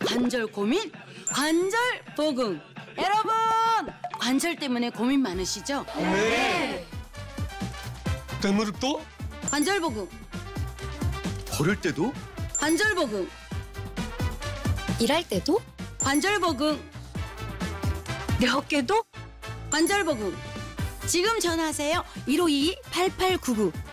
관절 고민, 관절 보금. 여러분, 관절 때문에 고민 많으시죠? 네. 대무릎도? 관절 보금, 걸을 때도? 관절 보금, 일할 때도? 관절 보금, 내 어깨도? 관절 보금. 지금 전화하세요. 1522-8899.